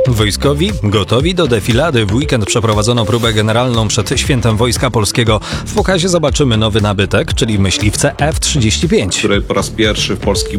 Wojskowi gotowi do defilady. W weekend przeprowadzono próbę generalną przed Świętem Wojska Polskiego. W pokazie zobaczymy nowy nabytek, czyli myśliwce F-35. Który po raz pierwszy w polskich